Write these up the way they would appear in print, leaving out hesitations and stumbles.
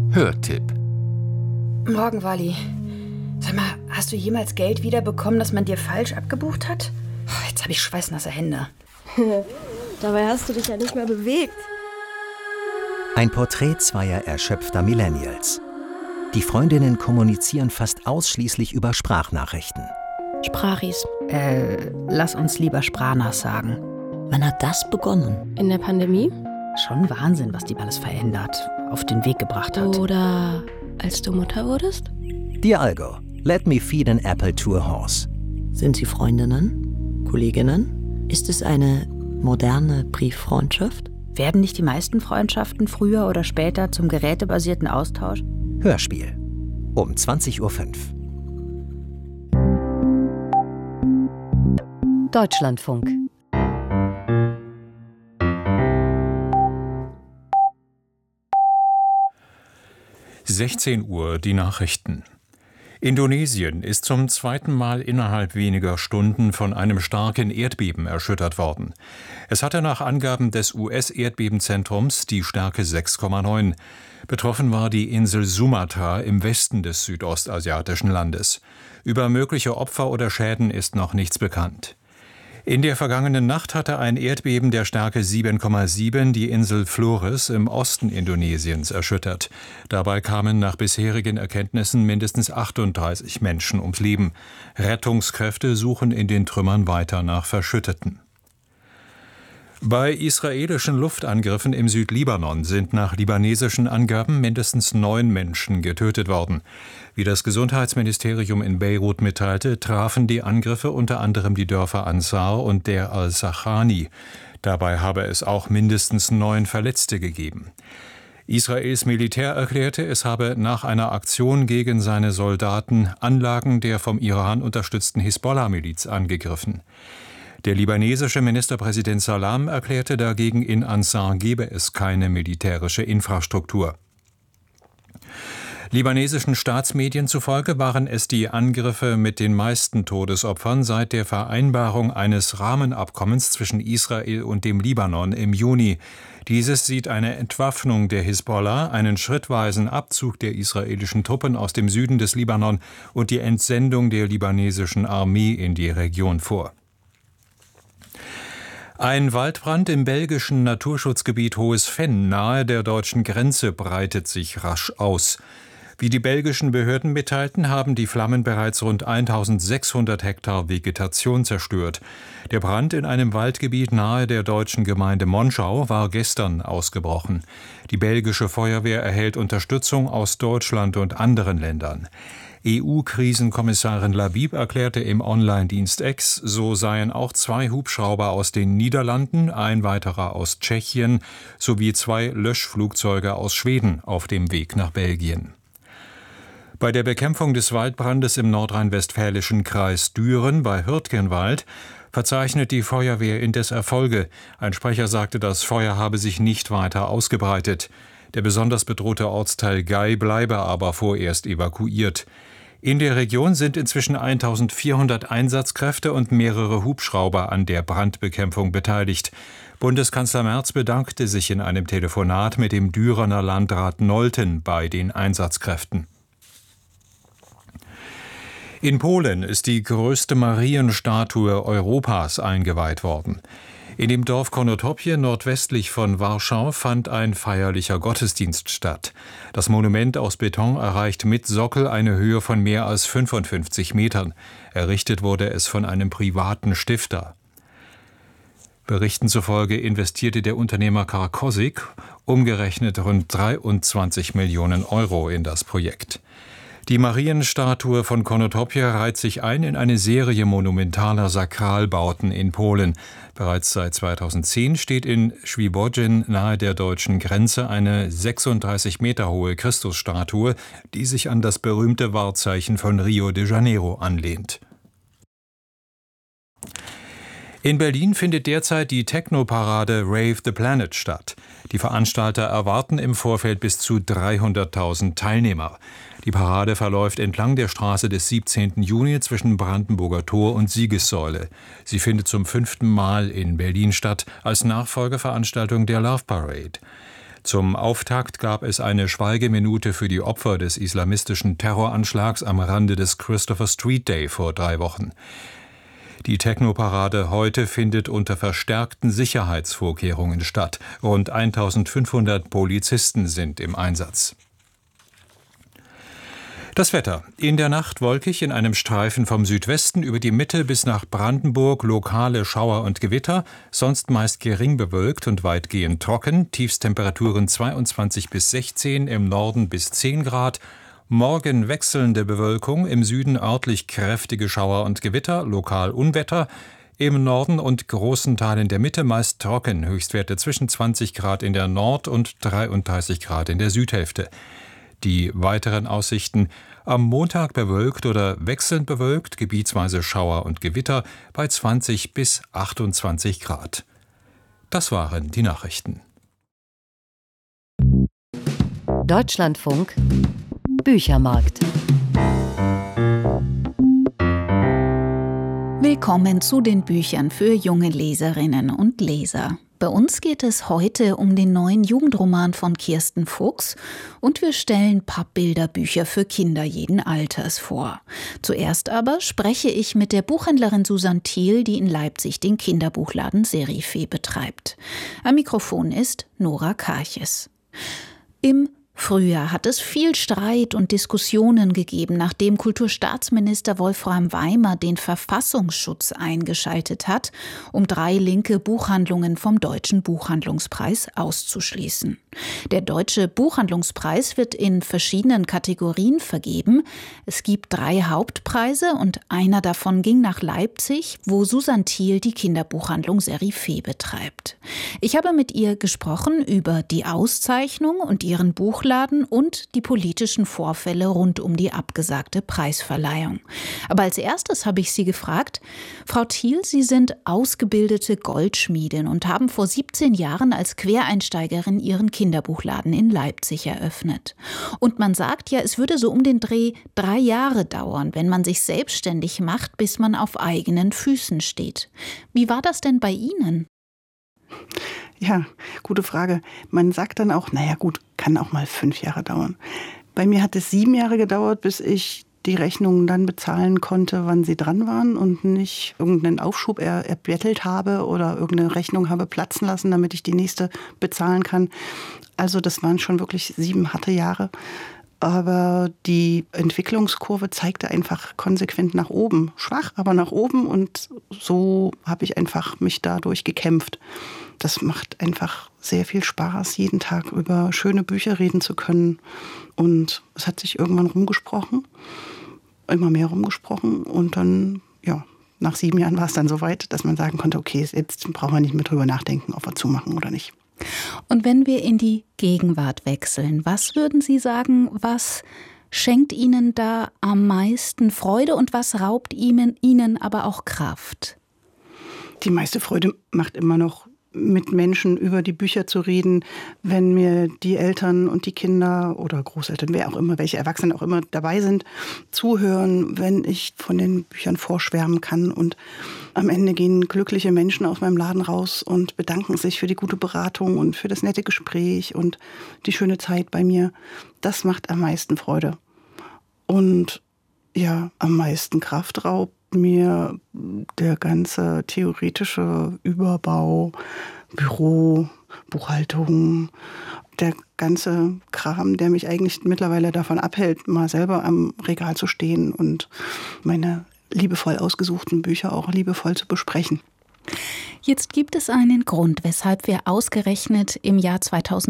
Hörtipp. Morgen, Wally. Sag mal, hast du jemals Geld wiederbekommen, das man dir falsch abgebucht hat? Jetzt habe ich schweißnasse Hände. Dabei hast du dich ja nicht mehr bewegt. Ein Porträt zweier erschöpfter Millennials. Die Freundinnen kommunizieren fast ausschließlich über Sprachnachrichten. Sprachis. Lass uns lieber Sprachnachs sagen. Wann hat das begonnen? In der Pandemie? Schon Wahnsinn, was die alles verändert, auf den Weg gebracht hat. Oder als du Mutter wurdest? Dear Algo, let me feed an apple to a horse. Sind Sie Freundinnen? Kolleginnen? Ist es eine moderne Brieffreundschaft? Werden nicht die meisten Freundschaften früher oder später zum gerätebasierten Austausch? Hörspiel. Um 20:05 Uhr. Deutschlandfunk. Uhr die Nachrichten. Indonesien ist zum zweiten Mal innerhalb weniger Stunden von einem starken Erdbeben erschüttert worden. Es hatte nach Angaben des US-Erdbebenzentrums die Stärke 6,9. Betroffen war die Insel Sumatra im Westen des südostasiatischen Landes. Über mögliche Opfer oder Schäden ist noch nichts bekannt. In der vergangenen Nacht hatte ein Erdbeben der Stärke 7,7 die Insel Flores im Osten Indonesiens erschüttert. Dabei kamen nach bisherigen Erkenntnissen mindestens 38 Menschen ums Leben. Rettungskräfte suchen in den Trümmern weiter nach Verschütteten. Bei israelischen Luftangriffen im Südlibanon sind nach libanesischen Angaben mindestens 9 Menschen getötet worden. Wie das Gesundheitsministerium in Beirut mitteilte, trafen die Angriffe unter anderem die Dörfer Ansar und der al-Sachani. Dabei habe es auch mindestens 9 Verletzte gegeben. Israels Militär erklärte, es habe nach einer Aktion gegen seine Soldaten Anlagen der vom Iran unterstützten Hisbollah-Miliz angegriffen. Der libanesische Ministerpräsident Salam erklärte dagegen, in Ansar gebe es keine militärische Infrastruktur. Libanesischen Staatsmedien zufolge waren es die Angriffe mit den meisten Todesopfern seit der Vereinbarung eines Rahmenabkommens zwischen Israel und dem Libanon im Juni. Dieses sieht eine Entwaffnung der Hisbollah, einen schrittweisen Abzug der israelischen Truppen aus dem Süden des Libanon und die Entsendung der libanesischen Armee in die Region vor. Ein Waldbrand im belgischen Naturschutzgebiet Hohes Venn nahe der deutschen Grenze breitet sich rasch aus. Wie die belgischen Behörden mitteilten, haben die Flammen bereits rund 1600 Hektar Vegetation zerstört. Der Brand in einem Waldgebiet nahe der deutschen Gemeinde Monschau war gestern ausgebrochen. Die belgische Feuerwehr erhält Unterstützung aus Deutschland und anderen Ländern. EU-Krisenkommissarin Labib erklärte im Online-Dienst X, so seien auch 2 Hubschrauber aus den Niederlanden, ein weiterer aus Tschechien sowie 2 Löschflugzeuge aus Schweden auf dem Weg nach Belgien. Bei der Bekämpfung des Waldbrandes im nordrhein-westfälischen Kreis Düren bei Hürtgenwald verzeichnet die Feuerwehr indes Erfolge. Ein Sprecher sagte, das Feuer habe sich nicht weiter ausgebreitet. Der besonders bedrohte Ortsteil Gei bleibe aber vorerst evakuiert. In der Region sind inzwischen 1400 Einsatzkräfte und mehrere Hubschrauber an der Brandbekämpfung beteiligt. Bundeskanzler Merz bedankte sich in einem Telefonat mit dem Dürener Landrat Nolten bei den Einsatzkräften. In Polen ist die größte Marienstatue Europas eingeweiht worden. In dem Dorf Konotopie nordwestlich von Warschau fand ein feierlicher Gottesdienst statt. Das Monument aus Beton erreicht mit Sockel eine Höhe von mehr als 55 Metern. Errichtet wurde es von einem privaten Stifter. Berichten zufolge investierte der Unternehmer Karkosik umgerechnet rund 23 Millionen Euro in das Projekt. Die Marienstatue von Konotopie reiht sich ein in eine Serie monumentaler Sakralbauten in Polen. Bereits seit 2010 steht in Świebodzin nahe der deutschen Grenze eine 36 Meter hohe Christusstatue, die sich an das berühmte Wahrzeichen von Rio de Janeiro anlehnt. In Berlin findet derzeit die Techno-Parade Rave the Planet statt. Die Veranstalter erwarten im Vorfeld bis zu 300.000 Teilnehmer. Die Parade verläuft entlang der Straße des 17. Juni zwischen Brandenburger Tor und Siegessäule. Sie findet zum 5. Mal in Berlin statt, als Nachfolgeveranstaltung der Love Parade. Zum Auftakt gab es eine Schweigeminute für die Opfer des islamistischen Terroranschlags am Rande des Christopher Street Day vor 3 Wochen. Die Technoparade heute findet unter verstärkten Sicherheitsvorkehrungen statt. Rund 1500 Polizisten sind im Einsatz. Das Wetter. In der Nacht wolkig, in einem Streifen vom Südwesten über die Mitte bis nach Brandenburg lokale Schauer und Gewitter, sonst meist gering bewölkt und weitgehend trocken, Tiefstemperaturen 22 bis 16, im Norden bis 10 Grad. Morgen wechselnde Bewölkung, im Süden örtlich kräftige Schauer und Gewitter, lokal Unwetter. Im Norden und großen Teilen der Mitte meist trocken, Höchstwerte zwischen 20 Grad in der Nord- und 33 Grad in der Südhälfte. Die weiteren Aussichten: am Montag bewölkt oder wechselnd bewölkt, gebietsweise Schauer und Gewitter bei 20 bis 28 Grad. Das waren die Nachrichten. Deutschlandfunk Büchermarkt. Willkommen zu den Büchern für junge Leserinnen und Leser. Bei uns geht es heute um den neuen Jugendroman von Kirsten Fuchs und wir stellen Pappbilderbücher für Kinder jeden Alters vor. Zuerst aber spreche ich mit der Buchhändlerin Susanne Thiel, die in Leipzig den Kinderbuchladen Serifee betreibt. Am Mikrofon ist Nora Karches. Im Früher hat es viel Streit und Diskussionen gegeben, nachdem Kulturstaatsminister Wolfram Weimer den Verfassungsschutz eingeschaltet hat, um 3 linke Buchhandlungen vom Deutschen Buchhandlungspreis auszuschließen. Der Deutsche Buchhandlungspreis wird in verschiedenen Kategorien vergeben. Es gibt 3 Hauptpreise und einer davon ging nach Leipzig, wo Susanne Thiel die Kinderbuchhandlung Serifee betreibt. Ich habe mit ihr gesprochen über die Auszeichnung und ihren Buchladen und die politischen Vorfälle rund um die abgesagte Preisverleihung. Aber als erstes habe ich sie gefragt: Frau Thiel, Sie sind ausgebildete Goldschmiedin und haben vor 17 Jahren als Quereinsteigerin Ihren Kinderbuchladen in Leipzig eröffnet. Und man sagt ja, es würde so um den Dreh 3 Jahre dauern, wenn man sich selbstständig macht, bis man auf eigenen Füßen steht. Wie war das denn bei Ihnen? Ja, gute Frage. Man sagt dann auch, naja gut, kann auch mal 5 Jahre dauern. Bei mir hat es 7 Jahre gedauert, bis ich die Rechnungen dann bezahlen konnte, wann sie dran waren und nicht irgendeinen Aufschub erbettelt habe oder irgendeine Rechnung habe platzen lassen, damit ich die nächste bezahlen kann. Also das waren schon wirklich 7 harte Jahre. Aber die Entwicklungskurve zeigte einfach konsequent nach oben. Schwach, aber nach oben, und so habe ich einfach mich dadurch gekämpft. Das macht einfach sehr viel Spaß, jeden Tag über schöne Bücher reden zu können. Und es hat sich irgendwann rumgesprochen, immer mehr rumgesprochen. Und dann, ja, nach 7 Jahren war es dann so weit, dass man sagen konnte, okay, jetzt brauchen wir nicht mehr drüber nachdenken, ob wir zumachen oder nicht. Und wenn wir in die Gegenwart wechseln, was würden Sie sagen, was schenkt Ihnen da am meisten Freude und was raubt Ihnen aber auch Kraft? Die meiste Freude macht immer noch, mit Menschen über die Bücher zu reden, wenn mir die Eltern und die Kinder oder Großeltern, wer auch immer, welche Erwachsene auch immer dabei sind, zuhören, wenn ich von den Büchern vorschwärmen kann. Und am Ende gehen glückliche Menschen aus meinem Laden raus und bedanken sich für die gute Beratung und für das nette Gespräch und die schöne Zeit bei mir. Das macht am meisten Freude. Und ja, am meisten Kraft raubt mir der ganze theoretische Überbau, Büro, Buchhaltung, der ganze Kram, der mich eigentlich mittlerweile davon abhält, mal selber am Regal zu stehen und meine liebevoll ausgesuchten Bücher auch liebevoll zu besprechen. Jetzt gibt es einen Grund, weshalb wir ausgerechnet im Jahr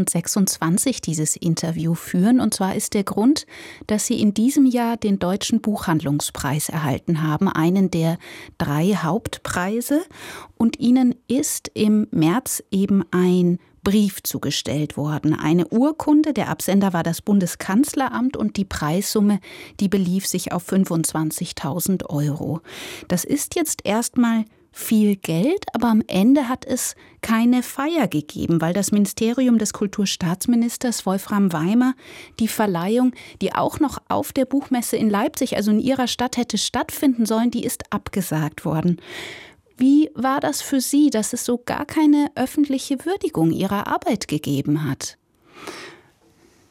2026 dieses Interview führen. Und zwar ist der Grund, dass Sie in diesem Jahr den Deutschen Buchhandlungspreis erhalten haben, einen der 3 Hauptpreise. Und Ihnen ist im März eben ein Brief zugestellt worden. Eine Urkunde, der Absender war das Bundeskanzleramt und die Preissumme, die belief sich auf 25.000 €. Das ist jetzt erstmal viel Geld, aber am Ende hat es keine Feier gegeben, weil das Ministerium des Kulturstaatsministers Wolfram Weimer die Verleihung, die auch noch auf der Buchmesse in Leipzig, also in Ihrer Stadt, hätte stattfinden sollen, die ist abgesagt worden. Wie war das für Sie, dass es so gar keine öffentliche Würdigung Ihrer Arbeit gegeben hat?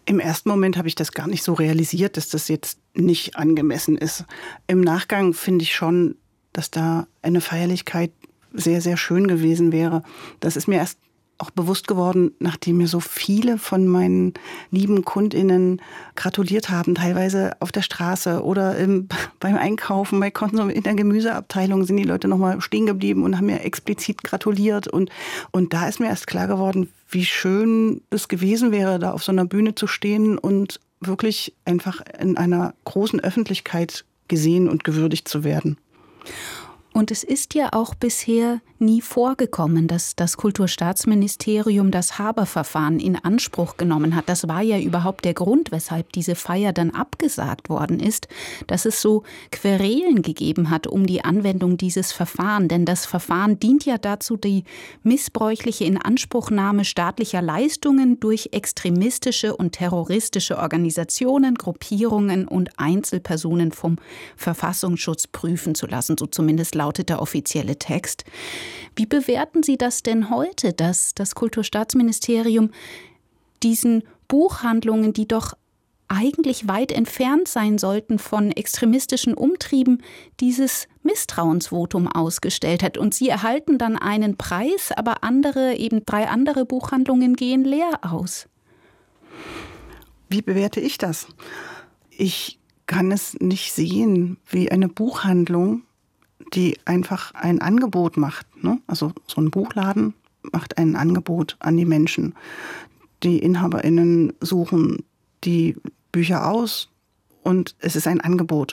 Im ersten Moment habe ich das gar nicht so realisiert, dass das jetzt nicht angemessen ist. Im Nachgang finde ich schon, dass da eine Feierlichkeit sehr, sehr schön gewesen wäre. Das ist mir erst auch bewusst geworden, nachdem mir so viele von meinen lieben KundInnen gratuliert haben, teilweise auf der Straße oder beim Einkaufen, bei Konsum in der Gemüseabteilung sind die Leute nochmal stehen geblieben und haben mir explizit gratuliert. Und da ist mir erst klar geworden, wie schön es gewesen wäre, da auf so einer Bühne zu stehen und wirklich einfach in einer großen Öffentlichkeit gesehen und gewürdigt zu werden. Und es ist ja auch bisher nie vorgekommen, dass das Kulturstaatsministerium das Haber-Verfahren in Anspruch genommen hat. Das war ja überhaupt der Grund, weshalb diese Feier dann abgesagt worden ist, dass es so Querelen gegeben hat um die Anwendung dieses Verfahrens. Denn das Verfahren dient ja dazu, die missbräuchliche Inanspruchnahme staatlicher Leistungen durch extremistische und terroristische Organisationen, Gruppierungen und Einzelpersonen vom Verfassungsschutz prüfen zu lassen. So zumindest lautet der offizielle Text. Wie bewerten Sie das denn heute, dass das Kulturstaatsministerium diesen Buchhandlungen, die doch eigentlich weit entfernt sein sollten von extremistischen Umtrieben, dieses Misstrauensvotum ausgestellt hat? Und Sie erhalten dann einen Preis, aber 3 andere Buchhandlungen gehen leer aus. Wie bewerte ich das? Ich kann es nicht sehen, wie eine Buchhandlung, die einfach ein Angebot macht. Ne? Also so ein Buchladen macht ein Angebot an die Menschen. Die InhaberInnen suchen die Bücher aus und es ist ein Angebot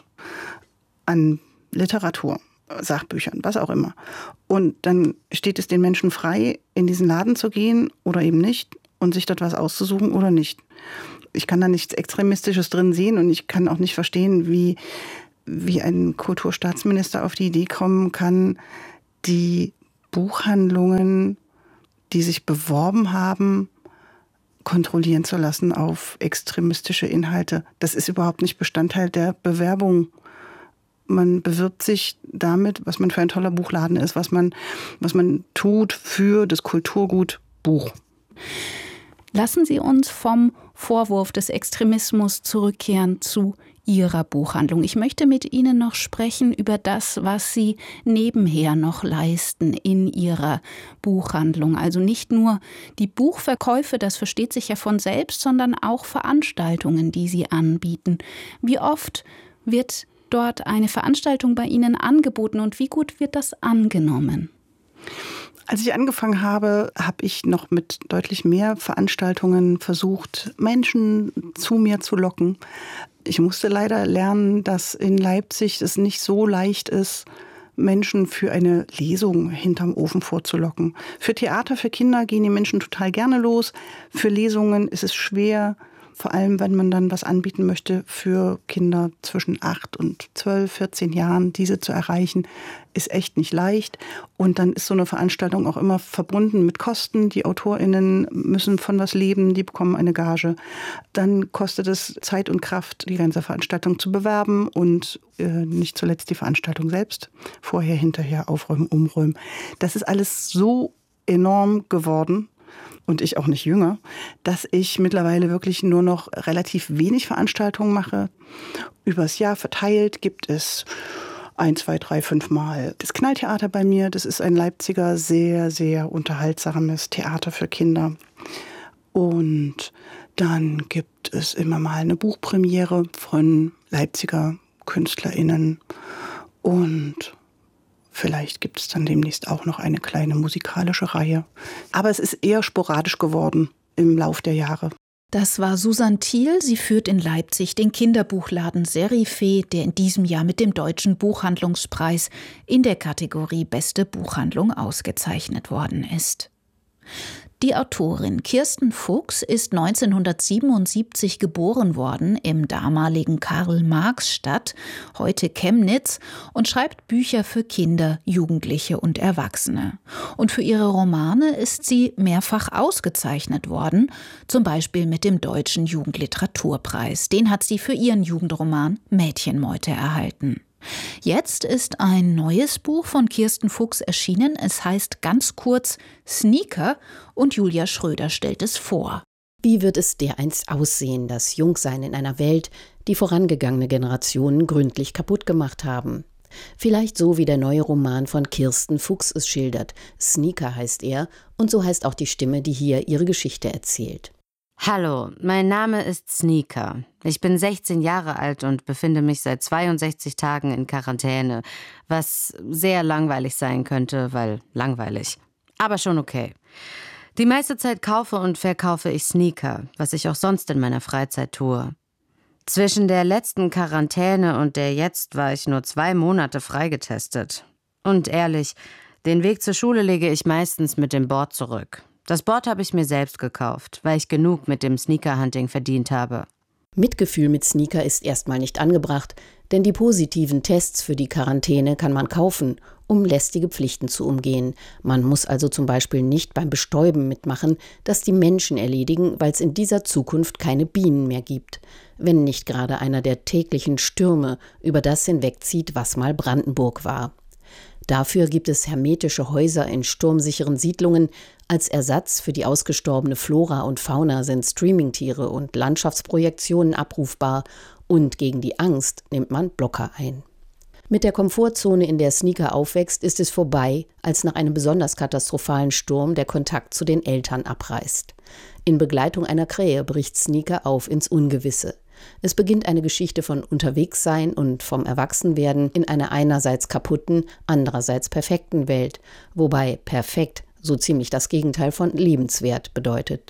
an Literatur, Sachbüchern, was auch immer. Und dann steht es den Menschen frei, in diesen Laden zu gehen oder eben nicht und sich dort was auszusuchen oder nicht. Ich kann da nichts Extremistisches drin sehen und ich kann auch nicht verstehen, wie ein Kulturstaatsminister auf die Idee kommen kann, die Buchhandlungen, die sich beworben haben, kontrollieren zu lassen auf extremistische Inhalte. Das ist überhaupt nicht Bestandteil der Bewerbung. Man bewirbt sich damit, was man für ein toller Buchladen ist, was man tut für das Kulturgut Buch. Lassen Sie uns vom Vorwurf des Extremismus zurückkehren zu Ihrer Buchhandlung. Ich möchte mit Ihnen noch sprechen über das, was Sie nebenher noch leisten in Ihrer Buchhandlung. Also nicht nur die Buchverkäufe, das versteht sich ja von selbst, sondern auch Veranstaltungen, die Sie anbieten. Wie oft wird dort eine Veranstaltung bei Ihnen angeboten und wie gut wird das angenommen? Als ich angefangen habe, habe ich noch mit deutlich mehr Veranstaltungen versucht, Menschen zu mir zu locken. Ich musste leider lernen, dass in Leipzig es nicht so leicht ist, Menschen für eine Lesung hinterm Ofen vorzulocken. Für Theater, für Kinder gehen die Menschen total gerne los. Für Lesungen ist es schwer, vor allem wenn man dann was anbieten möchte für Kinder zwischen 8 und 12, 14 Jahren, diese zu erreichen, ist echt nicht leicht. Und dann ist so eine Veranstaltung auch immer verbunden mit Kosten. Die AutorInnen müssen von was leben, die bekommen eine Gage. Dann kostet es Zeit und Kraft, die ganze Veranstaltung zu bewerben und nicht zuletzt die Veranstaltung selbst. Vorher, hinterher aufräumen, umräumen. Das ist alles so enorm geworden. Und ich auch nicht jünger, dass ich mittlerweile wirklich nur noch relativ wenig Veranstaltungen mache. Übers Jahr verteilt gibt es 1, 2, 3, 5 Mal das Knalltheater bei mir. Das ist ein Leipziger, sehr, sehr unterhaltsames Theater für Kinder. Und dann gibt es immer mal eine Buchpremiere von Leipziger KünstlerInnen. Und vielleicht gibt es dann demnächst auch noch eine kleine musikalische Reihe. Aber es ist eher sporadisch geworden im Lauf der Jahre. Das war Susanne Thiel. Sie führt in Leipzig den Kinderbuchladen Serifee, der in diesem Jahr mit dem Deutschen Buchhandlungspreis in der Kategorie Beste Buchhandlung ausgezeichnet worden ist. Die Autorin Kirsten Fuchs ist 1977 geboren worden im damaligen Karl-Marx-Stadt, heute Chemnitz, und schreibt Bücher für Kinder, Jugendliche und Erwachsene. Und für ihre Romane ist sie mehrfach ausgezeichnet worden, zum Beispiel mit dem Deutschen Jugendliteraturpreis. Den hat sie für ihren Jugendroman Mädchenmeute erhalten. Jetzt ist ein neues Buch von Kirsten Fuchs erschienen. Es heißt ganz kurz Sneaker und Julia Schröder stellt es vor. Wie wird es dereinst aussehen, das Jungsein in einer Welt, die vorangegangene Generationen gründlich kaputt gemacht haben? Vielleicht so, wie der neue Roman von Kirsten Fuchs es schildert. Sneaker heißt er, und so heißt auch die Stimme, die hier ihre Geschichte erzählt. Hallo, mein Name ist Sneaker. Ich bin 16 Jahre alt und befinde mich seit 62 Tagen in Quarantäne, was sehr langweilig sein könnte, weil langweilig. Aber schon okay. Die meiste Zeit kaufe und verkaufe ich Sneaker, was ich auch sonst in meiner Freizeit tue. Zwischen der letzten Quarantäne und der jetzt war ich nur 2 Monate freigetestet. Und ehrlich, den Weg zur Schule lege ich meistens mit dem Board zurück. Das Board habe ich mir selbst gekauft, weil ich genug mit dem Sneaker-Hunting verdient habe. Mitgefühl mit Sneaker ist erstmal nicht angebracht, denn die positiven Tests für die Quarantäne kann man kaufen, um lästige Pflichten zu umgehen. Man muss also zum Beispiel nicht beim Bestäuben mitmachen, das die Menschen erledigen, weil es in dieser Zukunft keine Bienen mehr gibt. Wenn nicht gerade einer der täglichen Stürme über das hinwegzieht, was mal Brandenburg war. Dafür gibt es hermetische Häuser in sturmsicheren Siedlungen. Als Ersatz für die ausgestorbene Flora und Fauna sind Streamingtiere und Landschaftsprojektionen abrufbar. Und gegen die Angst nimmt man Blocker ein. Mit der Komfortzone, in der Sneaker aufwächst, ist es vorbei, als nach einem besonders katastrophalen Sturm der Kontakt zu den Eltern abreißt. In Begleitung einer Krähe bricht Sneaker auf ins Ungewisse. Es beginnt eine Geschichte von Unterwegssein und vom Erwachsenwerden in einer einerseits kaputten, andererseits perfekten Welt, wobei perfekt so ziemlich das Gegenteil von lebenswert bedeutet.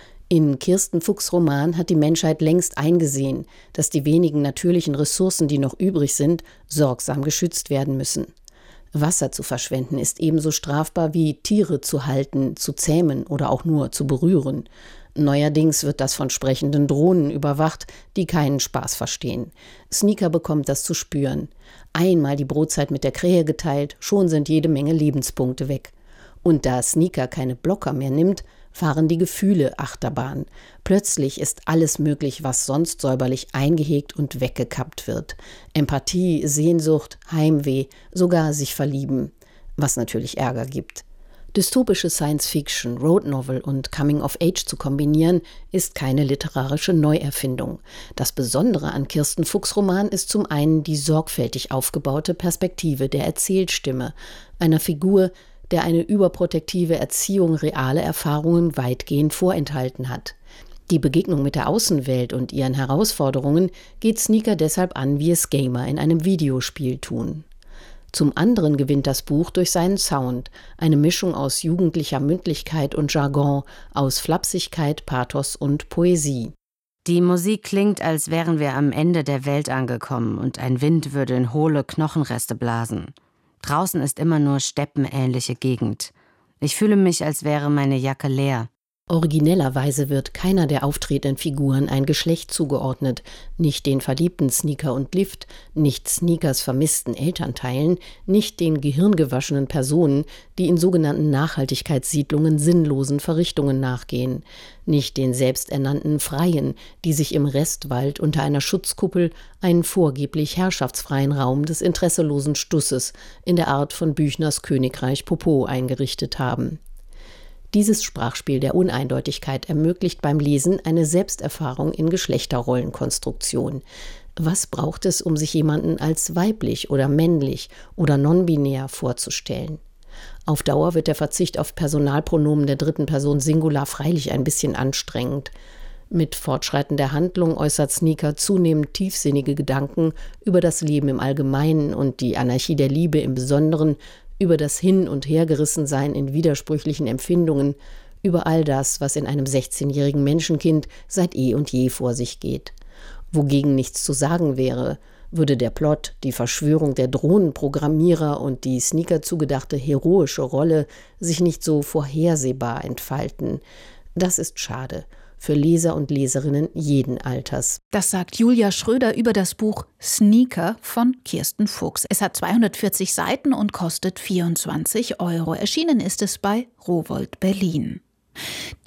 In Kirsten Fuchs' Roman hat die Menschheit längst eingesehen, dass die wenigen natürlichen Ressourcen, die noch übrig sind, sorgsam geschützt werden müssen. Wasser zu verschwenden ist ebenso strafbar wie Tiere zu halten, zu zähmen oder auch nur zu berühren. Neuerdings wird das von sprechenden Drohnen überwacht, die keinen Spaß verstehen. Sneaker bekommt das zu spüren. Einmal die Brotzeit mit der Krähe geteilt, schon sind jede Menge Lebenspunkte weg. Und da Sneaker keine Blocker mehr nimmt, fahren die Gefühle Achterbahn. Plötzlich ist alles möglich, was sonst säuberlich eingehegt und weggekappt wird. Empathie, Sehnsucht, Heimweh, sogar sich verlieben. Was natürlich Ärger gibt. Dystopische Science-Fiction, Road Novel und Coming-of-Age zu kombinieren, ist keine literarische Neuerfindung. Das Besondere an Kirsten Fuchs' Roman ist zum einen die sorgfältig aufgebaute Perspektive der Erzählstimme, einer Figur, der eine überprotektive Erziehung reale Erfahrungen weitgehend vorenthalten hat. Die Begegnung mit der Außenwelt und ihren Herausforderungen geht Sneaker deshalb an, wie es Gamer in einem Videospiel tun. Zum anderen gewinnt das Buch durch seinen Sound, eine Mischung aus jugendlicher Mündlichkeit und Jargon, aus Flapsigkeit, Pathos und Poesie. Die Musik klingt, als wären wir am Ende der Welt angekommen und ein Wind würde in hohle Knochenreste blasen. Draußen ist immer nur steppenähnliche Gegend. Ich fühle mich, als wäre meine Jacke leer. Originellerweise wird keiner der auftretenden Figuren ein Geschlecht zugeordnet, nicht den verliebten Sneaker und Lift, nicht Sneakers vermissten Elternteilen, nicht den gehirngewaschenen Personen, die in sogenannten Nachhaltigkeitssiedlungen sinnlosen Verrichtungen nachgehen, nicht den selbsternannten Freien, die sich im Restwald unter einer Schutzkuppel einen vorgeblich herrschaftsfreien Raum des interesselosen Stusses in der Art von Büchners Königreich Popo eingerichtet haben. Dieses Sprachspiel der Uneindeutigkeit ermöglicht beim Lesen eine Selbsterfahrung in Geschlechterrollenkonstruktion. Was braucht es, um sich jemanden als weiblich oder männlich oder non-binär vorzustellen? Auf Dauer wird der Verzicht auf Personalpronomen der dritten Person Singular freilich ein bisschen anstrengend. Mit Fortschreiten der Handlung äußert Sneaker zunehmend tiefsinnige Gedanken über das Leben im Allgemeinen und die Anarchie der Liebe im Besonderen, über das Hin- und Hergerissensein in widersprüchlichen Empfindungen, über all das, was in einem 16-jährigen Menschenkind seit eh und je vor sich geht. Wogegen nichts zu sagen wäre, würde der Plot, die Verschwörung der Drohnenprogrammierer und die Sneaker zugedachte heroische Rolle sich nicht so vorhersehbar entfalten. Das ist schade. Für Leser und Leserinnen jeden Alters. Das sagt Julia Schröder über das Buch Sneaker von Kirsten Fuchs. Es hat 240 Seiten und kostet 24 €. Erschienen ist es bei Rowohlt Berlin. Die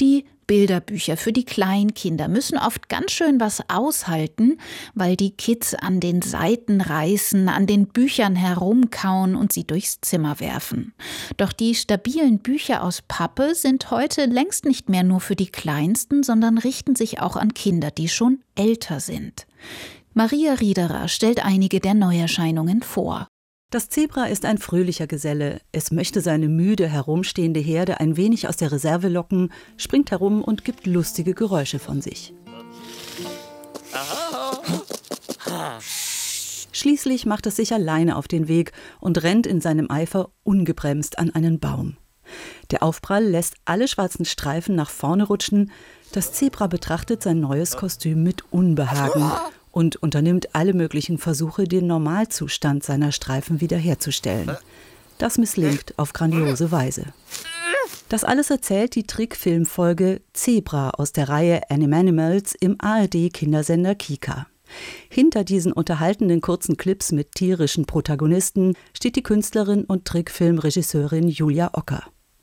Pappbilderbücher für die kleinen Kinder müssen oft ganz schön was aushalten, weil die Kids an den Seiten reißen, an den Büchern herumkauen und sie durchs Zimmer werfen. Doch die stabilen Bücher aus Pappe sind heute längst nicht mehr nur für die Kleinsten, sondern richten sich auch an Kinder, die schon älter sind. Maria Riederer stellt einige der Neuerscheinungen vor. Das Zebra ist ein fröhlicher Geselle. Es möchte seine müde herumstehende Herde ein wenig aus der Reserve locken, springt herum und gibt lustige Geräusche von sich. Schließlich macht es sich alleine auf den Weg und rennt in seinem Eifer ungebremst an einen Baum. Der Aufprall lässt alle schwarzen Streifen nach vorne rutschen. Das Zebra betrachtet sein neues Kostüm mit Unbehagen und unternimmt alle möglichen Versuche, den Normalzustand seiner Streifen wiederherzustellen. Das misslingt auf grandiose Weise. Das alles erzählt die Trickfilmfolge Zebra aus der Reihe Animanimals im ARD-Kindersender Kika. Hinter diesen unterhaltenden kurzen Clips mit tierischen Protagonisten steht die Künstlerin und Trickfilmregisseurin Julia Ocker.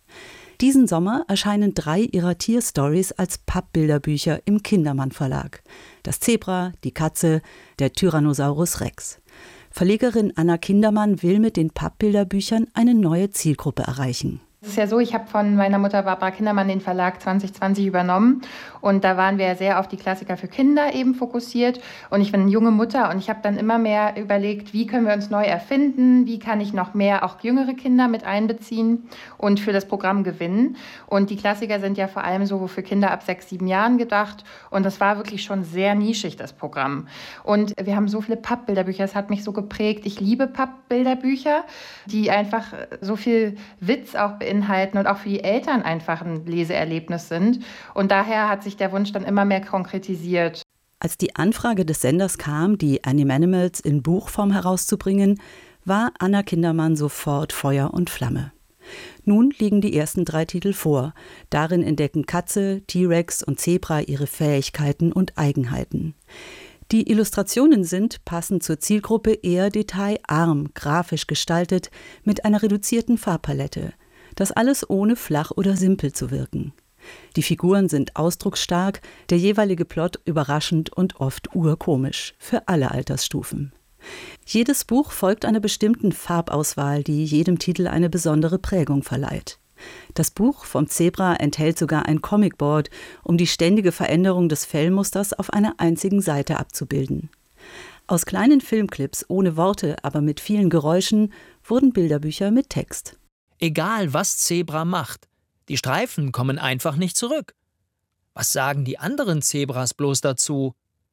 Diesen Sommer erscheinen 3 ihrer Tierstories als Pappbilderbücher im Kindermann Verlag. Das Zebra, die Katze, der Tyrannosaurus Rex. Verlegerin Anna Kindermann will mit den Pappbilderbüchern eine neue Zielgruppe erreichen. Es ist ja so, ich habe von meiner Mutter Barbara Kindermann den Verlag 2020 übernommen und da waren wir sehr auf die Klassiker für Kinder eben fokussiert und ich bin eine junge Mutter und ich habe dann immer mehr überlegt, wie können wir uns neu erfinden, wie kann ich noch mehr auch jüngere Kinder mit einbeziehen und für das Programm gewinnen. Und die Klassiker sind ja vor allem so für Kinder ab 6, 7 Jahren gedacht und das war wirklich schon sehr nischig, das Programm. Und wir haben so viele Pappbilderbücher, es hat mich so geprägt. Ich liebe Pappbilderbücher, die einfach so viel Witz auch beinhalten und auch für die Eltern einfach ein Leseerlebnis sind. Und daher hat sich der Wunsch dann immer mehr konkretisiert. Als die Anfrage des Senders kam, die Animanimals in Buchform herauszubringen, war Anna Kindermann sofort Feuer und Flamme. Nun liegen die ersten 3 Titel vor. Darin entdecken Katze, T-Rex und Zebra ihre Fähigkeiten und Eigenheiten. Die Illustrationen sind, passend zur Zielgruppe, eher detailarm, grafisch gestaltet, mit einer reduzierten Farbpalette. Das alles ohne flach oder simpel zu wirken. Die Figuren sind ausdrucksstark, der jeweilige Plot überraschend und oft urkomisch, für alle Altersstufen. Jedes Buch folgt einer bestimmten Farbauswahl, die jedem Titel eine besondere Prägung verleiht. Das Buch vom Zebra enthält sogar ein Comicboard, um die ständige Veränderung des Fellmusters auf einer einzigen Seite abzubilden. Aus kleinen Filmclips ohne Worte, aber mit vielen Geräuschen, wurden Bilderbücher mit Text. Egal, was Zebra macht, die Streifen kommen einfach nicht zurück. Was sagen die anderen Zebras bloß dazu?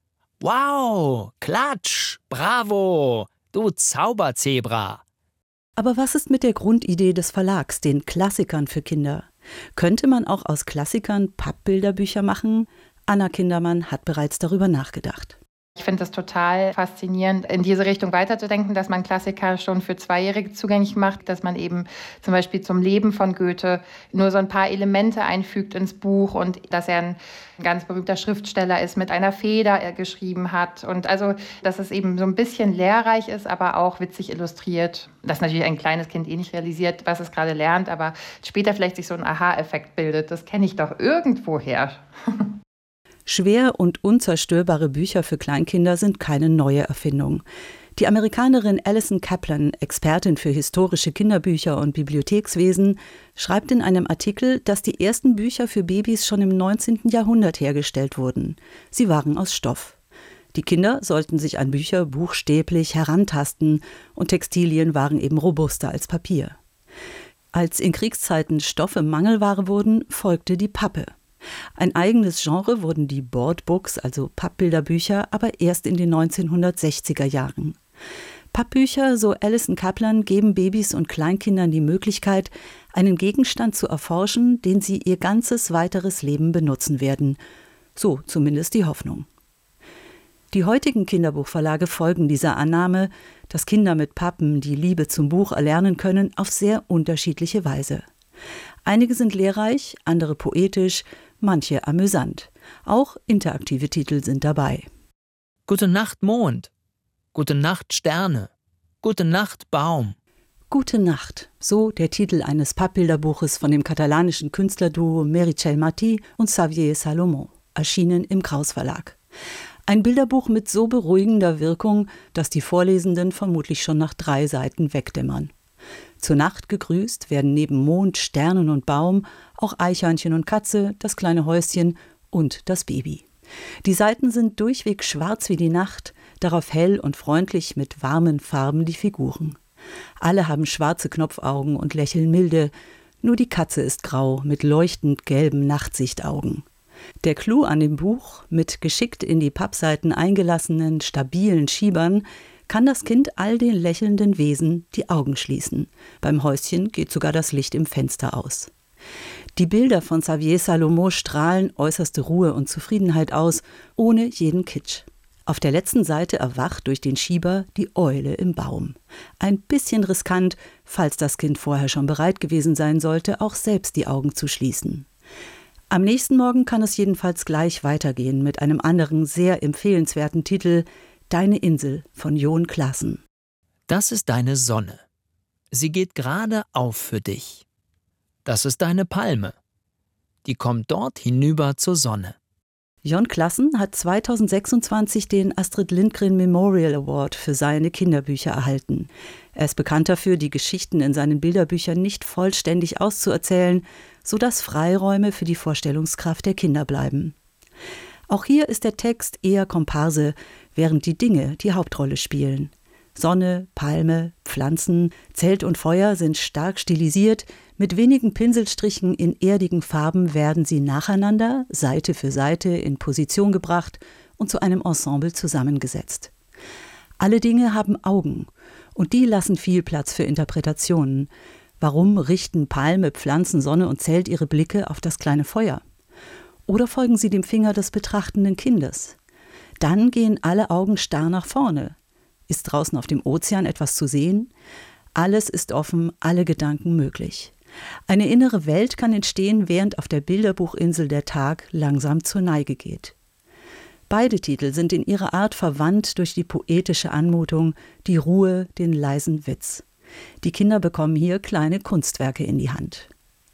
Wow, Klatsch, bravo, du Zauberzebra. Aber was ist mit der Grundidee des Verlags, den Klassikern für Kinder? Könnte man auch aus Klassikern Pappbilderbücher machen? Anna Kindermann hat bereits darüber nachgedacht. Ich finde es total faszinierend, in diese Richtung weiterzudenken, dass man Klassiker schon für 2-Jährige zugänglich macht, dass man eben zum Beispiel zum Leben von Goethe nur so ein paar Elemente einfügt ins Buch und dass er ein ganz berühmter Schriftsteller ist, mit einer Feder geschrieben hat. Und also, dass es eben so ein bisschen lehrreich ist, aber auch witzig illustriert. Dass natürlich ein kleines Kind nicht realisiert, was es gerade lernt, aber später vielleicht sich so ein Aha-Effekt bildet. Das kenne ich doch irgendwoher. Schwer und unzerstörbare Bücher für Kleinkinder sind keine neue Erfindung. Die Amerikanerin Alison Kaplan, Expertin für historische Kinderbücher und Bibliothekswesen, schreibt in einem Artikel, dass die ersten Bücher für Babys schon im 19. Jahrhundert hergestellt wurden. Sie waren aus Stoff. Die Kinder sollten sich an Bücher buchstäblich herantasten und Textilien waren eben robuster als Papier. Als in Kriegszeiten Stoffe Mangelware wurden, folgte die Pappe. Ein eigenes Genre wurden die Boardbooks, also Pappbilderbücher, aber erst in den 1960er Jahren. Pappbücher, so Alison Kaplan, geben Babys und Kleinkindern die Möglichkeit, einen Gegenstand zu erforschen, den sie ihr ganzes weiteres Leben benutzen werden. So zumindest die Hoffnung. Die heutigen Kinderbuchverlage folgen dieser Annahme, dass Kinder mit Pappen die Liebe zum Buch erlernen können, auf sehr unterschiedliche Weise. Einige sind lehrreich, andere poetisch, manche amüsant. Auch interaktive Titel sind dabei. Gute Nacht, Mond. Gute Nacht, Sterne. Gute Nacht, Baum. Gute Nacht, so der Titel eines Pappbilderbuches von dem katalanischen Künstlerduo Meritxell Martí und Xavier Salomó, erschienen im Kraus Verlag. Ein Bilderbuch mit so beruhigender Wirkung, dass die Vorlesenden vermutlich schon nach 3 Seiten wegdämmern. Zur Nacht gegrüßt werden neben Mond, Sternen und Baum auch Eichhörnchen und Katze, das kleine Häuschen und das Baby. Die Seiten sind durchweg schwarz wie die Nacht, darauf hell und freundlich mit warmen Farben die Figuren. Alle haben schwarze Knopfaugen und lächeln milde, nur die Katze ist grau mit leuchtend gelben Nachtsichtaugen. Der Clou an dem Buch, mit geschickt in die Pappseiten eingelassenen, stabilen Schiebern, kann das Kind all den lächelnden Wesen die Augen schließen. Beim Häuschen geht sogar das Licht im Fenster aus. Die Bilder von Xavier Salomó strahlen äußerste Ruhe und Zufriedenheit aus, ohne jeden Kitsch. Auf der letzten Seite erwacht durch den Schieber die Eule im Baum. Ein bisschen riskant, falls das Kind vorher schon bereit gewesen sein sollte, auch selbst die Augen zu schließen. Am nächsten Morgen kann es jedenfalls gleich weitergehen mit einem anderen sehr empfehlenswerten Titel »Deine Insel« von Jon Klassen. Das ist deine Sonne. Sie geht gerade auf für dich. Das ist deine Palme. Die kommt dort hinüber zur Sonne. Jon Klassen hat 2026 den Astrid Lindgren Memorial Award für seine Kinderbücher erhalten. Er ist bekannt dafür, die Geschichten in seinen Bilderbüchern nicht vollständig auszuerzählen, sodass Freiräume für die Vorstellungskraft der Kinder bleiben. Auch hier ist der Text eher Komparse, während die Dinge die Hauptrolle spielen. Sonne, Palme, Pflanzen, Zelt und Feuer sind stark stilisiert. Mit wenigen Pinselstrichen in erdigen Farben werden sie nacheinander, Seite für Seite, in Position gebracht und zu einem Ensemble zusammengesetzt. Alle Dinge haben Augen und die lassen viel Platz für Interpretationen. Warum richten Palme, Pflanzen, Sonne und Zelt ihre Blicke auf das kleine Feuer? Oder folgen sie dem Finger des betrachtenden Kindes? Dann gehen alle Augen starr nach vorne. Ist draußen auf dem Ozean etwas zu sehen? Alles ist offen, alle Gedanken möglich. Eine innere Welt kann entstehen, während auf der Bilderbuchinsel der Tag langsam zur Neige geht. Beide Titel sind in ihrer Art verwandt durch die poetische Anmutung, die Ruhe, den leisen Witz. Die Kinder bekommen hier kleine Kunstwerke in die Hand.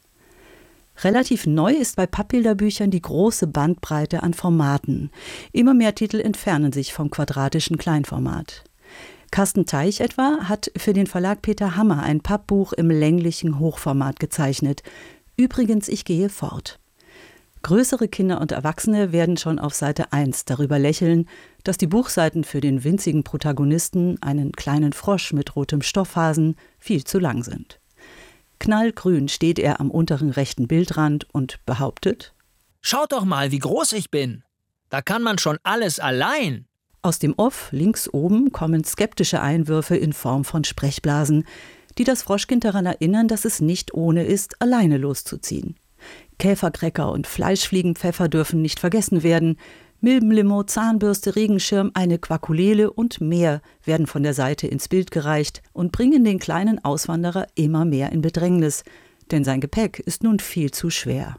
Relativ neu ist bei Pappbilderbüchern die große Bandbreite an Formaten. Immer mehr Titel entfernen sich vom quadratischen Kleinformat. Carsten Teich etwa hat für den Verlag Peter Hammer ein Pappbuch im länglichen Hochformat gezeichnet. Übrigens, ich gehe fort. Größere Kinder und Erwachsene werden schon auf Seite 1 darüber lächeln, dass die Buchseiten für den winzigen Protagonisten, einen kleinen Frosch mit rotem Stoffhasen, viel zu lang sind. Knallgrün steht er am unteren rechten Bildrand und behauptet: »Schaut doch mal, wie groß ich bin. Da kann man schon alles allein.« Aus dem Off links oben kommen skeptische Einwürfe in Form von Sprechblasen, die das Froschkind daran erinnern, dass es nicht ohne ist, alleine loszuziehen. Käfercracker und Fleischfliegenpfeffer dürfen nicht vergessen werden. Milbenlimo, Zahnbürste, Regenschirm, eine Quakulele und mehr werden von der Seite ins Bild gereicht und bringen den kleinen Auswanderer immer mehr in Bedrängnis, denn sein Gepäck ist nun viel zu schwer.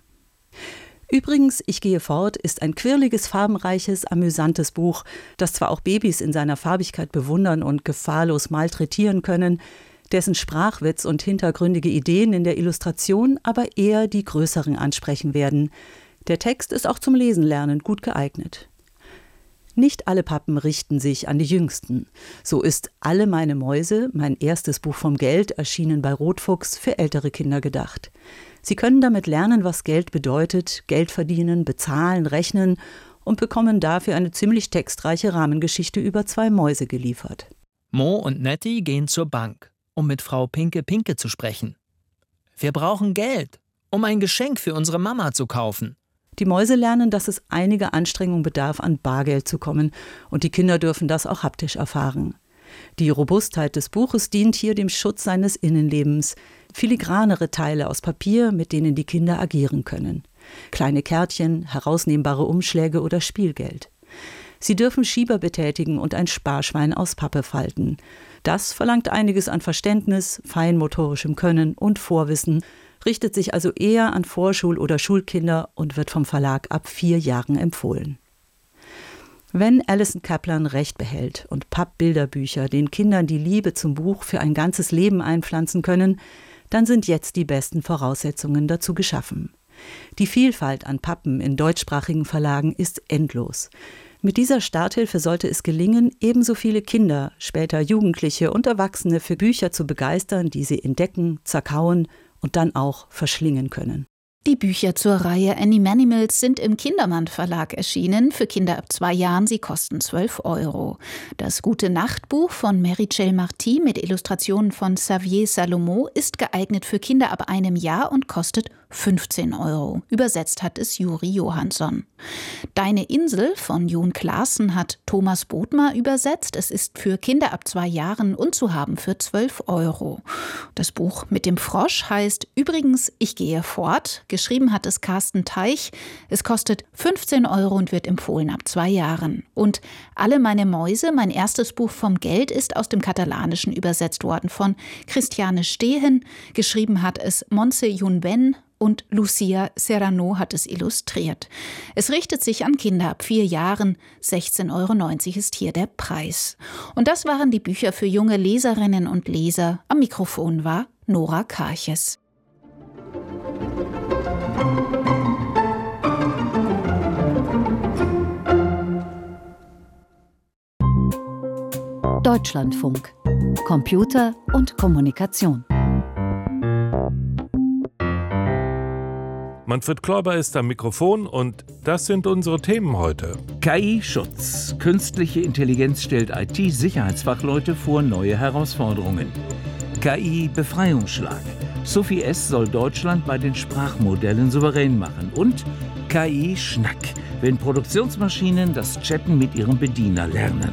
Übrigens, ich gehe fort, ist ein quirliges, farbenreiches, amüsantes Buch, das zwar auch Babys in seiner Farbigkeit bewundern und gefahrlos malträtieren können, dessen Sprachwitz und hintergründige Ideen in der Illustration aber eher die Größeren ansprechen werden. Der Text ist auch zum Lesen lernen gut geeignet. Nicht alle Pappen richten sich an die Jüngsten. So ist »Alle meine Mäuse«, mein erstes Buch vom Geld, erschienen bei Rotfuchs, für ältere Kinder gedacht. Sie können damit lernen, was Geld bedeutet, Geld verdienen, bezahlen, rechnen und bekommen dafür eine ziemlich textreiche Rahmengeschichte über 2 Mäuse geliefert. Mo und Nettie gehen zur Bank, um mit Frau Pinke Pinke zu sprechen. Wir brauchen Geld, um ein Geschenk für unsere Mama zu kaufen. Die Mäuse lernen, dass es einiger Anstrengung bedarf, an Bargeld zu kommen, und die Kinder dürfen das auch haptisch erfahren. Die Robustheit des Buches dient hier dem Schutz seines Innenlebens. Filigranere Teile aus Papier, mit denen die Kinder agieren können. Kleine Kärtchen, herausnehmbare Umschläge oder Spielgeld. Sie dürfen Schieber betätigen und ein Sparschwein aus Pappe falten. Das verlangt einiges an Verständnis, feinmotorischem Können und Vorwissen, richtet sich also eher an Vorschul- oder Schulkinder und wird vom Verlag ab 4 Jahren empfohlen. Wenn Alison Kaplan recht behält und Pappbilderbücher den Kindern die Liebe zum Buch für ein ganzes Leben einpflanzen können, dann sind jetzt die besten Voraussetzungen dazu geschaffen. Die Vielfalt an Pappen in deutschsprachigen Verlagen ist endlos. Mit dieser Starthilfe sollte es gelingen, ebenso viele Kinder, später Jugendliche und Erwachsene für Bücher zu begeistern, die sie entdecken, zerkauen und dann auch verschlingen können. Die Bücher zur Reihe Animanimals sind im Kindermann Verlag erschienen, für Kinder ab 2 Jahren, sie kosten 12 €. Das Gute-Nacht-Buch von Mary-Chelle Marty mit Illustrationen von Xavier Salomon ist geeignet für Kinder ab 1 Jahr und kostet 15 €. Übersetzt hat es Juri Johansson. Deine Insel von Jon Klaassen hat Thomas Bodmer übersetzt. Es ist für Kinder ab 2 Jahren und zu haben für 12 €. Das Buch mit dem Frosch heißt übrigens Ich gehe fort. Geschrieben hat es Carsten Teich. Es kostet 15 € und wird empfohlen ab 2 Jahren. Und Alle meine Mäuse, mein erstes Buch vom Geld, ist aus dem Katalanischen übersetzt worden von Christiane Stehen. Geschrieben hat es Montse Yunben und Lucia Serrano hat es illustriert. Es richtet sich an Kinder ab 4 Jahren. 16,90 € ist hier der Preis. Und das waren die Bücher für junge Leserinnen und Leser. Am Mikrofon war Nora Karches. Deutschlandfunk. Computer und Kommunikation. Manfred Kläuber ist am Mikrofon und das sind unsere Themen heute. KI-Schutz. Künstliche Intelligenz stellt IT-Sicherheitsfachleute vor neue Herausforderungen. KI-Befreiungsschlag. Sophie S. soll Deutschland bei den Sprachmodellen souverän machen. Und KI-Schnack. Wenn Produktionsmaschinen das Chatten mit ihrem Bediener lernen.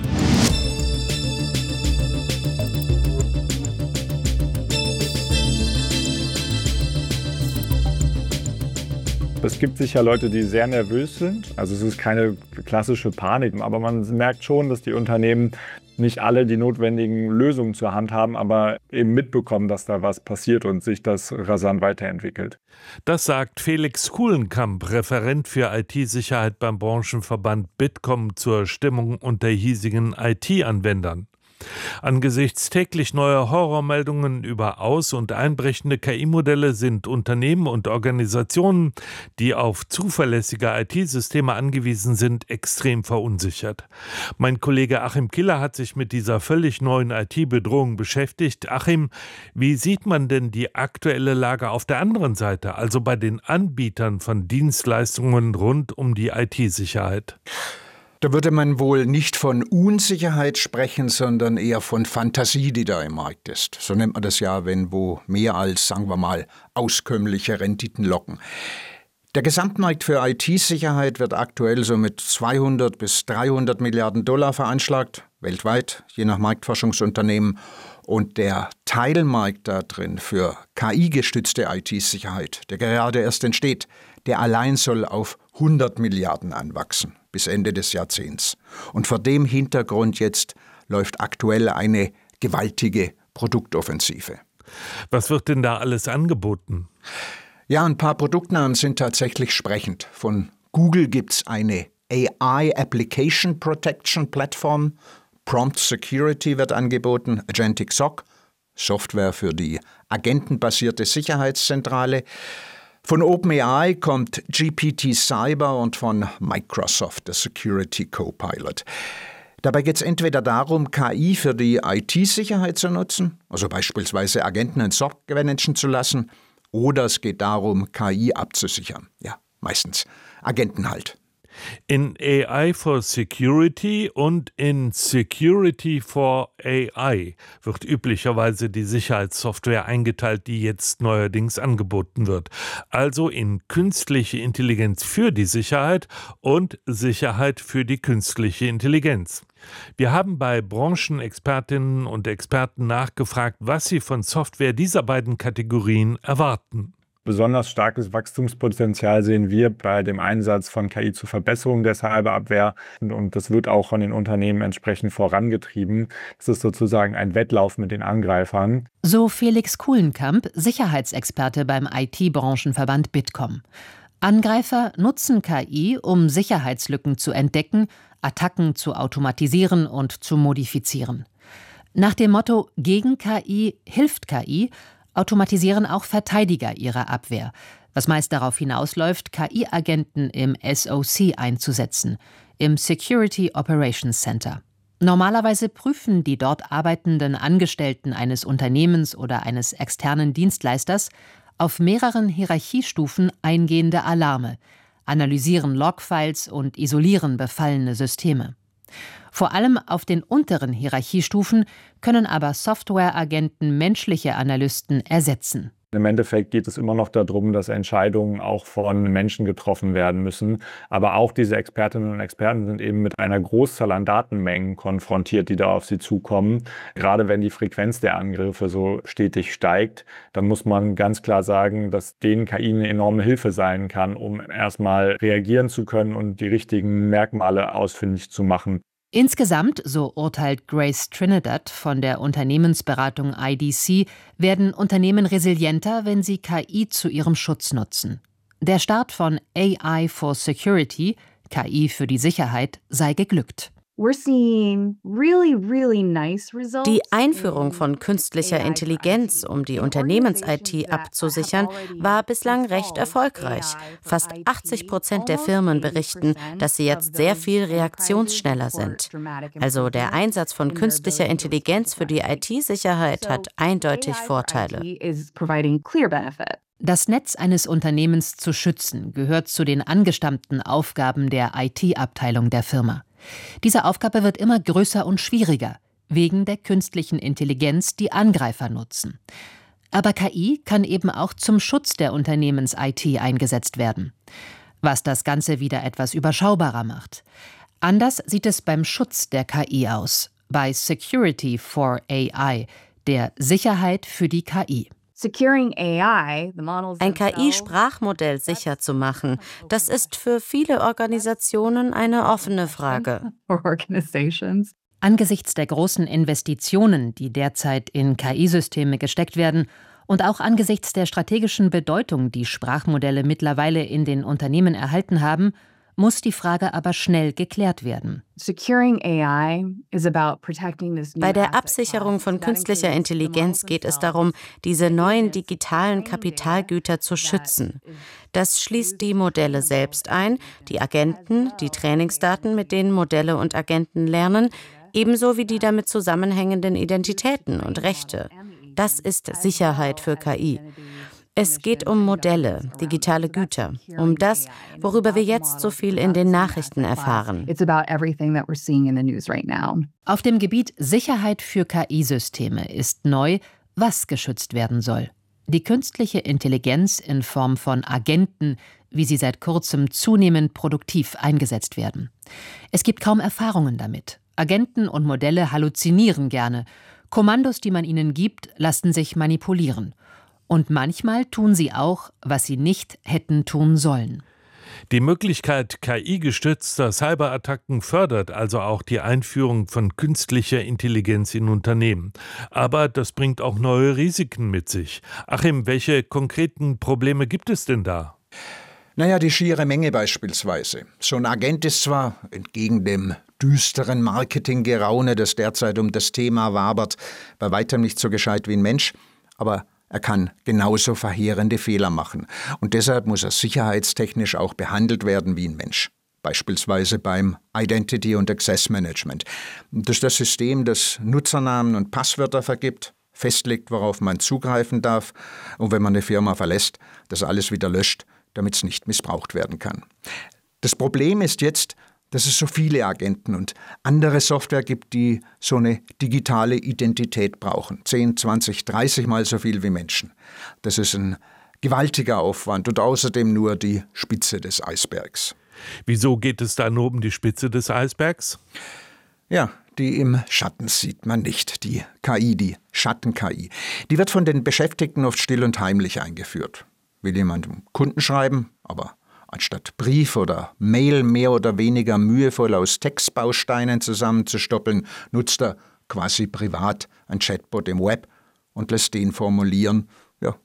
Es gibt sicher Leute, die sehr nervös sind. Also es ist keine klassische Panik, aber man merkt schon, dass die Unternehmen nicht alle die notwendigen Lösungen zur Hand haben, aber eben mitbekommen, dass da was passiert und sich das rasant weiterentwickelt. Das sagt Felix Kuhlenkamp, Referent für IT-Sicherheit beim Branchenverband Bitkom zur Stimmung unter hiesigen IT-Anwendern. Angesichts täglich neuer Horrormeldungen über aus- und einbrechende KI-Modelle sind Unternehmen und Organisationen, die auf zuverlässige IT-Systeme angewiesen sind, extrem verunsichert. Mein Kollege Achim Killer hat sich mit dieser völlig neuen IT-Bedrohung beschäftigt. Achim, wie sieht man denn die aktuelle Lage auf der anderen Seite, also bei den Anbietern von Dienstleistungen rund um die IT-Sicherheit? Da würde man wohl nicht von Unsicherheit sprechen, sondern eher von Fantasie, die da im Markt ist. So nennt man das ja, wenn wo mehr als, sagen wir mal, auskömmliche Renditen locken. Der Gesamtmarkt für IT-Sicherheit wird aktuell so mit 200 bis 300 Milliarden $ veranschlagt, weltweit, je nach Marktforschungsunternehmen. Und der Teilmarkt da drin für KI-gestützte IT-Sicherheit, der gerade erst entsteht, der allein soll auf 100 Milliarden anwachsen bis Ende des Jahrzehnts. Und vor dem Hintergrund jetzt läuft aktuell eine gewaltige Produktoffensive. Was wird denn da alles angeboten? Ja, ein paar Produktnamen sind tatsächlich sprechend. Von Google gibt es eine AI Application Protection Plattform. Prompt Security wird angeboten, Agentic SOC, Software für die agentenbasierte Sicherheitszentrale. Von OpenAI kommt GPT Cyber und von Microsoft, der Security Copilot. Dabei geht es entweder darum, KI für die IT-Sicherheit zu nutzen, also beispielsweise Agenten in SOC managen zu lassen, oder es geht darum, KI abzusichern. Ja, meistens Agenten halt. In AI for Security und in Security for AI wird üblicherweise die Sicherheitssoftware eingeteilt, die jetzt neuerdings angeboten wird. Also in künstliche Intelligenz für die Sicherheit und Sicherheit für die künstliche Intelligenz. Wir haben bei Branchenexpertinnen und Experten nachgefragt, was sie von Software dieser beiden Kategorien erwarten. Besonders starkes Wachstumspotenzial sehen wir bei dem Einsatz von KI zur Verbesserung der Cyberabwehr. Und das wird auch von den Unternehmen entsprechend vorangetrieben. Das ist sozusagen ein Wettlauf mit den Angreifern. So Felix Kuhlenkamp, Sicherheitsexperte beim IT-Branchenverband Bitkom. Angreifer nutzen KI, um Sicherheitslücken zu entdecken, Attacken zu automatisieren und zu modifizieren. Nach dem Motto »Gegen KI hilft KI« automatisieren auch Verteidiger ihre Abwehr, was meist darauf hinausläuft, KI-Agenten im SOC einzusetzen, im Security Operations Center. Normalerweise prüfen die dort arbeitenden Angestellten eines Unternehmens oder eines externen Dienstleisters auf mehreren Hierarchiestufen eingehende Alarme, analysieren Logfiles und isolieren befallene Systeme. Vor allem auf den unteren Hierarchiestufen können aber Softwareagenten menschliche Analysten ersetzen. Im Endeffekt geht es immer noch darum, dass Entscheidungen auch von Menschen getroffen werden müssen. Aber auch diese Expertinnen und Experten sind eben mit einer Großzahl an Datenmengen konfrontiert, die da auf sie zukommen. Gerade wenn die Frequenz der Angriffe so stetig steigt, dann muss man ganz klar sagen, dass denen KI eine enorme Hilfe sein kann, um erstmal reagieren zu können und die richtigen Merkmale ausfindig zu machen. Insgesamt, so urteilt Grace Trinidad von der Unternehmensberatung IDC, werden Unternehmen resilienter, wenn sie KI zu ihrem Schutz nutzen. Der Start von AI for Security, KI für die Sicherheit, sei geglückt. Die Einführung von künstlicher Intelligenz, um die Unternehmens-IT abzusichern, war bislang recht erfolgreich. Fast 80% der Firmen berichten, dass sie jetzt sehr viel reaktionsschneller sind. Also der Einsatz von künstlicher Intelligenz für die IT-Sicherheit hat eindeutig Vorteile. Das Netz eines Unternehmens zu schützen, gehört zu den angestammten Aufgaben der IT-Abteilung der Firma. Diese Aufgabe wird immer größer und schwieriger, wegen der künstlichen Intelligenz, die Angreifer nutzen. Aber KI kann eben auch zum Schutz der Unternehmens-IT eingesetzt werden, was das Ganze wieder etwas überschaubarer macht. Anders sieht es beim Schutz der KI aus, bei Security for AI, der Sicherheit für die KI. Ein KI-Sprachmodell sicher zu machen, das ist für viele Organisationen eine offene Frage. Angesichts der großen Investitionen, die derzeit in KI-Systeme gesteckt werden, und auch angesichts der strategischen Bedeutung, die Sprachmodelle mittlerweile in den Unternehmen erhalten haben, muss die Frage aber schnell geklärt werden. Bei der Absicherung von künstlicher Intelligenz geht es darum, diese neuen digitalen Kapitalgüter zu schützen. Das schließt die Modelle selbst ein, die Agenten, die Trainingsdaten, mit denen Modelle und Agenten lernen, ebenso wie die damit zusammenhängenden Identitäten und Rechte. Das ist Sicherheit für KI. Es geht um Modelle, digitale Güter, um das, worüber wir jetzt so viel in den Nachrichten erfahren. Auf dem Gebiet Sicherheit für KI-Systeme ist neu, was geschützt werden soll. Die künstliche Intelligenz in Form von Agenten, wie sie seit kurzem zunehmend produktiv eingesetzt werden. Es gibt kaum Erfahrungen damit. Agenten und Modelle halluzinieren gerne. Kommandos, die man ihnen gibt, lassen sich manipulieren. Und manchmal tun sie auch, was sie nicht hätten tun sollen. Die Möglichkeit KI-gestützter Cyberattacken fördert also auch die Einführung von künstlicher Intelligenz in Unternehmen. Aber das bringt auch neue Risiken mit sich. Achim, welche konkreten Probleme gibt es denn da? Naja, die schiere Menge beispielsweise. So ein Agent ist zwar, entgegen dem düsteren Marketinggeraune, das derzeit um das Thema wabert, bei weitem nicht so gescheit wie ein Mensch, aber er kann genauso verheerende Fehler machen. Und deshalb muss er sicherheitstechnisch auch behandelt werden wie ein Mensch. Beispielsweise beim Identity- und Access-Management. Das ist das System, das Nutzernamen und Passwörter vergibt, festlegt, worauf man zugreifen darf und wenn man eine Firma verlässt, das alles wieder löscht, damit es nicht missbraucht werden kann. Das Problem ist jetzt, dass es so viele Agenten und andere Software gibt, die so eine digitale Identität brauchen. 10, 20, 30 Mal so viel wie Menschen. Das ist ein gewaltiger Aufwand und außerdem nur die Spitze des Eisbergs. Wieso geht es da nur um die Spitze des Eisbergs? Ja, die im Schatten sieht man nicht. Die KI, die Schatten-KI. Die wird von den Beschäftigten oft still und heimlich eingeführt. Will jemand einen Kunden schreiben, aber anstatt Brief oder Mail mehr oder weniger mühevoll aus Textbausteinen zusammenzustoppeln, nutzt er quasi privat ein Chatbot im Web und lässt den formulieren, ja,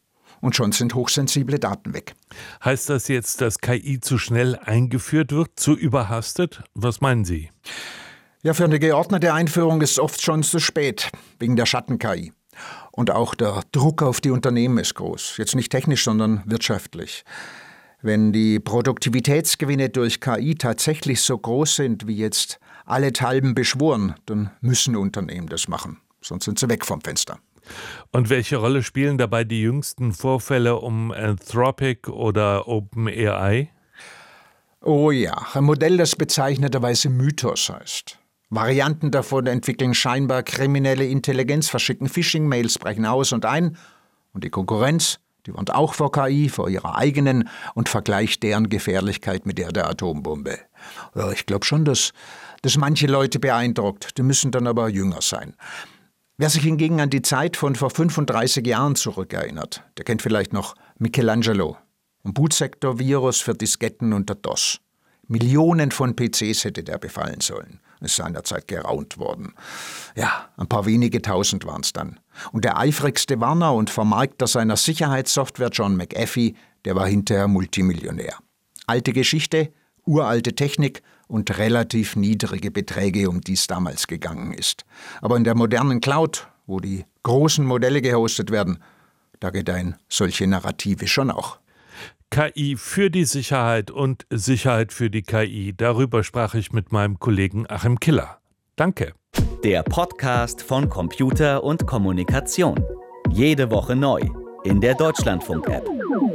und schon sind hochsensible Daten weg. Heißt das jetzt, dass KI zu schnell eingeführt wird, zu überhastet? Was meinen Sie? Ja, für eine geordnete Einführung ist es oft schon zu spät, wegen der Schatten-KI. Und auch der Druck auf die Unternehmen ist groß. Jetzt nicht technisch, sondern wirtschaftlich. Wenn die Produktivitätsgewinne durch KI tatsächlich so groß sind, wie jetzt allenthalben beschworen, dann müssen Unternehmen das machen. Sonst sind sie weg vom Fenster. Und welche Rolle spielen dabei die jüngsten Vorfälle um Anthropic oder OpenAI? Oh ja, ein Modell, das bezeichneterweise Mythos heißt. Varianten davon entwickeln scheinbar kriminelle Intelligenz, verschicken Phishing-Mails, brechen aus und ein. Und die Konkurrenz, die warnt auch vor KI, vor ihrer eigenen und vergleicht deren Gefährlichkeit mit der Atombombe. Ja, ich glaube schon, dass das manche Leute beeindruckt. Die müssen dann aber jünger sein. Wer sich hingegen an die Zeit von vor 35 Jahren zurückerinnert, der kennt vielleicht noch Michelangelo. Ein Bootsektor-Virus für Disketten unter DOS. Millionen von PCs hätte der befallen sollen. Ist seinerzeit geraunt worden. Ja, ein paar wenige Tausend waren es dann. Und der eifrigste Warner und Vermarkter seiner Sicherheitssoftware, John McAfee, der war hinterher Multimillionär. Alte Geschichte, uralte Technik und relativ niedrige Beträge, um die es damals gegangen ist. Aber in der modernen Cloud, wo die großen Modelle gehostet werden, da gedeihen solche Narrative schon auch. KI für die Sicherheit und Sicherheit für die KI. Darüber sprach ich mit meinem Kollegen Achim Killer. Danke. Der Podcast von Computer und Kommunikation. Jede Woche neu in der Deutschlandfunk-App.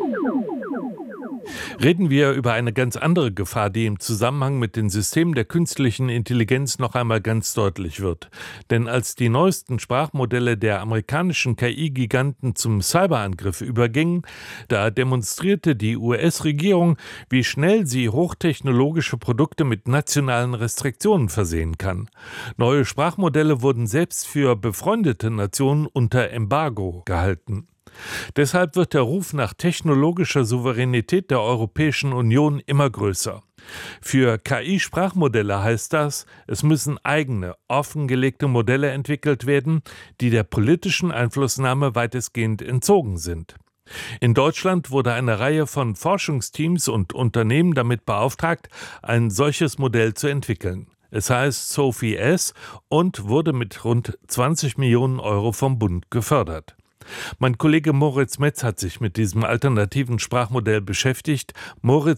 Reden wir über eine ganz andere Gefahr, die im Zusammenhang mit den Systemen der künstlichen Intelligenz noch einmal ganz deutlich wird. Denn als die neuesten Sprachmodelle der amerikanischen KI-Giganten zum Cyberangriff übergingen, da demonstrierte die US-Regierung, wie schnell sie hochtechnologische Produkte mit nationalen Restriktionen versehen kann. Neue Sprachmodelle wurden selbst für befreundete Nationen unter Embargo gehalten. Deshalb wird der Ruf nach technologischer Souveränität der Europäischen Union immer größer. Für KI-Sprachmodelle heißt das, es müssen eigene, offengelegte Modelle entwickelt werden, die der politischen Einflussnahme weitestgehend entzogen sind. In Deutschland wurde eine Reihe von Forschungsteams und Unternehmen damit beauftragt, ein solches Modell zu entwickeln. Es heißt Sophie S. und wurde mit rund 20 Millionen Euro vom Bund gefördert. Mein Kollege Moritz Metz hat sich mit diesem alternativen Sprachmodell beschäftigt. Moritz,